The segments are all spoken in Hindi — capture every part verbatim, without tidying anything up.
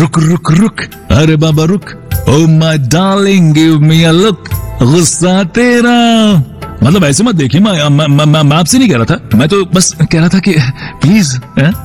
रुक रुक रुक, अरे बाबा रुक, oh my darling give me a look, गुस्सा तेरा। मतलब ऐसे मत देखिए, मैं मैं मैं, मैं आपसे नहीं कह रहा था, मैं तो बस कह रहा था कि प्लीज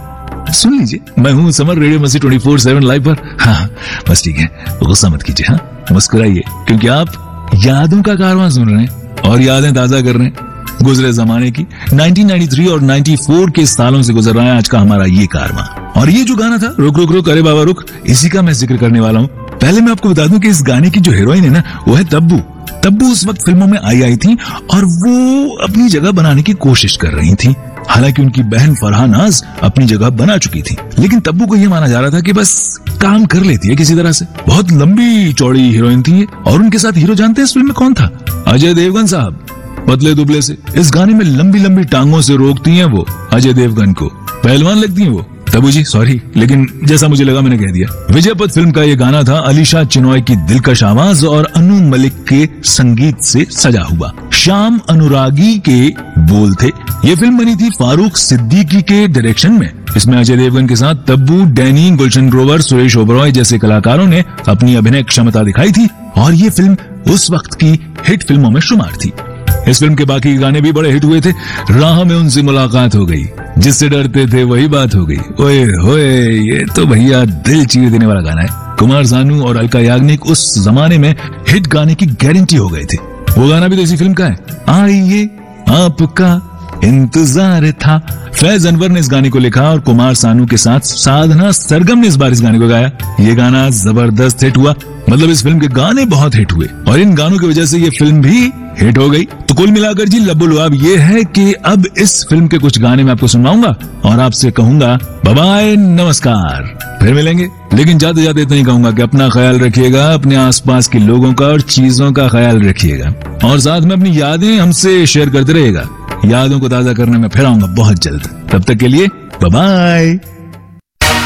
सुन लीजिए, मैं हूँ समर, रेडियो मस्ती ट्वेंटी फोर सेवन लाइव पर। हाँ बस ठीक है, गुस्सा मत कीजिए, हाँ मुस्कुराइए, क्योंकि आप यादों का कारवां सुन रहे हैं और यादें ताजा कर रहे हैं गुजरे जमाने की। नाइनटीन नाइंटी थ्री और चौरानवे के सालों से गुजर रहा है आज का हमारा ये कारवां। और ये जो गाना था रुक रुक रुक, अरे बाबा रुक, इसी का मैं जिक्र करने वाला हूँ। पहले मैं आपको बता दूं कि इस गाने की जो हीरोइन है ना, वो है तब्बू। तब्बू उस वक्त फिल्मों में आई आई थी और वो अपनी जगह बनाने की कोशिश कर रही थी। हालांकि उनकी बहन फरहा नाज अपनी जगह बना चुकी थी, लेकिन तब्बू को यह माना जा रहा था कि बस काम कर लेती है किसी तरह से। बहुत लंबी चौड़ी हीरोइन थी और उनके साथ हीरो जानते हैं इस फिल्म में कौन था? अजय देवगन साहब, पतले दुबले से। इस गाने में लंबी लंबी टांगों से रोकती हैं वो अजय देवगन को, पहलवान लगती हैं वो। तब्बू जी सॉरी, लेकिन जैसा मुझे लगा मैंने कह दिया। विजयपथ फिल्म का ये गाना था अलीशा चिनॉय की दिलकश आवाज और अनु मलिक के संगीत से सजा हुआ। श्याम अनुरागी के बोल थे। ये फिल्म बनी थी फारूक सिद्दीकी के डायरेक्शन में। इसमें अजय देवगन के साथ तब्बू, डैनी, गुलशन ग्रोवर, सुरेश ओबरॉय जैसे कलाकारों ने अपनी अभिनय क्षमता दिखाई थी और ये फिल्म उस वक्त की हिट फिल्मों में शुमार थी। इस फिल्म के बाकी गाने भी बड़े हिट हुए थे। राह में उनसे मुलाकात हो गई, जिससे डरते थे वही बात हो गई, ओए होए, ये तो भैया दिल चीर देने वाला गाना है। कुमार सानू और अलका याग्निक उस जमाने में हिट गाने की गारंटी हो गए थे। वो गाना भी तो इसी फिल्म का है, आइए आपका इंतजार था। फैज अनवर ने इस गाने को लिखा और कुमार सानू के साथ साधना सरगम ने इस बार इस गाने को गाया। ये गाना जबरदस्त हिट हुआ, मतलब इस फिल्म के गाने बहुत हिट हुए और इन गानों की वजह से ये फिल्म भी हिट हो गई। तो कुल मिलाकर जी लबुलवाब ये है कि अब इस फिल्म के कुछ गाने मैं आपको सुनाऊंगा और आपसे कहूंगा बाय बाय, नमस्कार, फिर मिलेंगे। लेकिन जाते जाते इतना ही कहूंगा कि अपना ख्याल रखिएगा, अपने आसपास के लोगों का और चीजों का ख्याल रखिएगा और साथ में अपनी यादें हमसे शेयर करते रहिएगा। यादों को ताजा करने में फिर आऊंगा बहुत जल्द। तब तक के लिए बाय बाय।